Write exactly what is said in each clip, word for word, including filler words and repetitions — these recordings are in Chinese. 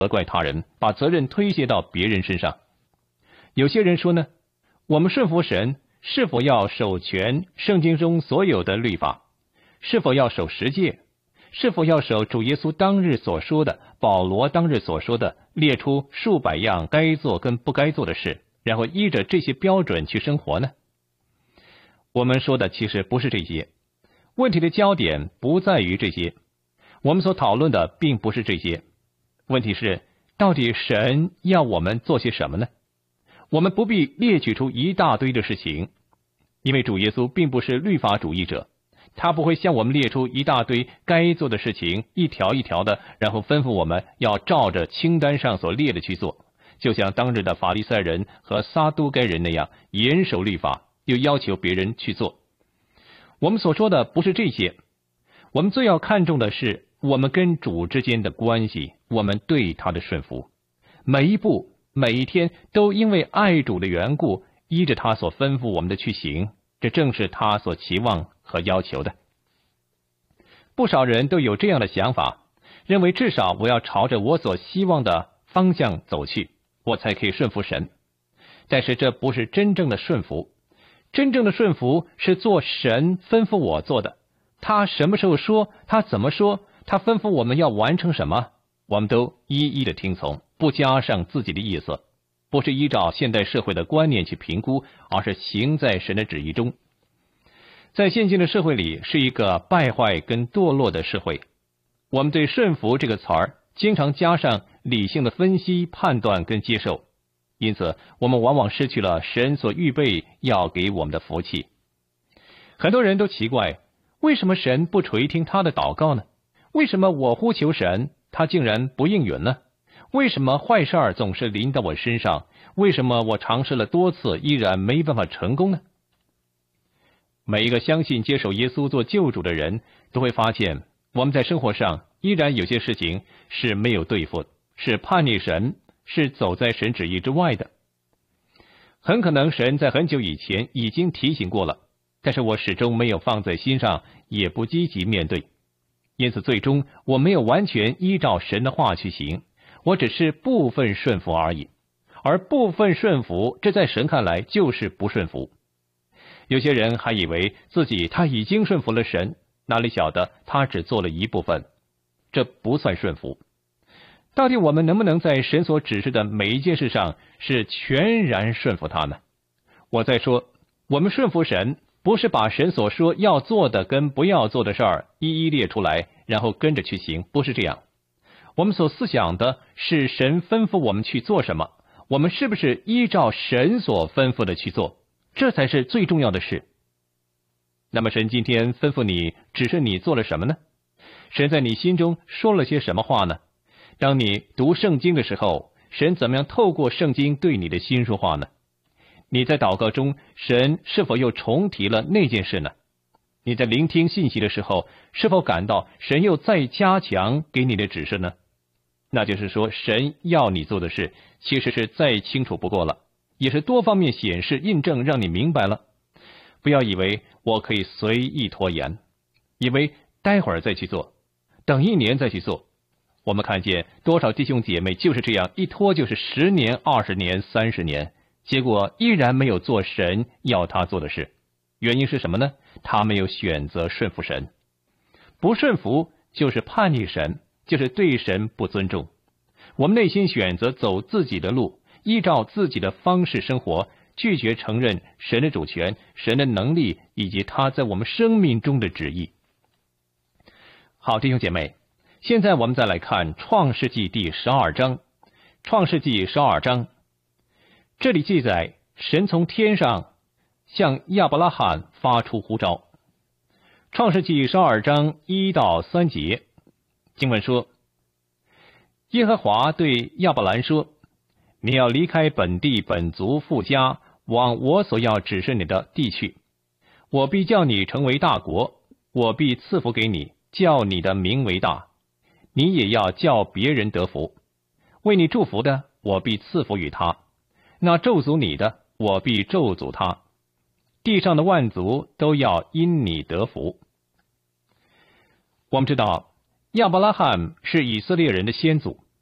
责怪他人，把责任推卸到别人身上。有些人说呢，我们顺服神，是否要守全圣经中所有的律法？是否要守十诫？是否要守主耶稣当日所说的，保罗当日所说的，列出数百样该做跟不该做的事，然后依着这些标准去生活呢？我们说的其实不是这些，问题的焦点不在于这些，我们所讨论的并不是这些。问题是，到底神要我们做些什么呢？我们不必列举出一大堆的事情，因为主耶稣并不是律法主义者，他不会向我们列出一大堆该做的事情，一条一条的，然后吩咐我们要照着清单上所列的去做，就像当日的法利赛人和撒都该人那样严守律法，又要求别人去做。我们所说的不是这些，我们最要看重的是我们跟主之间的关系，我们对他的顺服，每一步每一天都因为爱主的缘故，依着他所吩咐我们的去行，这正是他所期望和要求的。不少人都有这样的想法，认为至少我要朝着我所希望的方向走去，我才可以顺服神。但是这不是真正的顺服，真正的顺服是做神吩咐我做的，他什么时候说，他怎么说，他吩咐我们要完成什么，我们都一一的听从，不加上自己的意思，不是依照现代社会的观念去评估，而是行在神的旨意中。在现今的社会里，是一个败坏跟堕落的社会，我们对顺服这个词儿经常加上理性的分析、判断跟接受，因此我们往往失去了神所预备要给我们的福气。很多人都奇怪，为什么神不垂听他的祷告呢？为什么我呼求神，他竟然不应允呢？为什么坏事儿总是临到我身上？为什么我尝试了多次依然没办法成功呢？每一个相信接受耶稣做救主的人都会发现，我们在生活上依然有些事情是没有对付，是叛逆神，是走在神旨意之外的。很可能神在很久以前已经提醒过了，但是我始终没有放在心上，也不积极面对，因此最终我没有完全依照神的话去行，我只是部分顺服而已。而部分顺服，这在神看来就是不顺服。有些人还以为自己他已经顺服了神，哪里晓得他只做了一部分，这不算顺服。到底我们能不能在神所指示的每一件事上是全然顺服他呢？我再说，我们顺服神，不是把神所说要做的跟不要做的事儿一一列出来，然后跟着去行，不是这样。我们所思想的是神吩咐我们去做什么，我们是不是依照神所吩咐的去做，这才是最重要的事。那么神今天吩咐你，指示你做了什么呢？神在你心中说了些什么话呢？当你读圣经的时候，神怎么样透过圣经对你的心说话呢？你在祷告中，神是否又重提了那件事呢？你在聆听信息的时候，是否感到神又再加强给你的指示呢？那就是说，神要你做的事其实是再清楚不过了，也是多方面显示印证，让你明白了。不要以为我可以随意拖延，以为待会儿再去做，等一年再去做。我们看见多少弟兄姐妹就是这样，一拖就是十年、二十年、三十年，结果依然没有做神要他做的事。原因是什么呢？他没有选择顺服神。不顺服就是叛逆神，就是对神不尊重。我们内心选择走自己的路，依照自己的方式生活，拒绝承认神的主权、神的能力以及他在我们生命中的旨意。好，弟兄姐妹，现在我们再来看创世纪第十二章。创世纪十二章，这里记载神从天上向亚伯拉罕发出呼召。创世纪十二章一到三节，经文说，耶和华对亚伯兰说，你要离开本地本族父家，往我所要指示你的地去。我必叫你成为大国，我必赐福给你，叫你的名为大，你也要叫别人得福。为你祝福的，我必赐福于他；那咒诅你的，我必咒诅他。地上的万族都要因你得福。我们知道，亚伯拉罕是以色列人的先祖。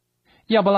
亚伯拉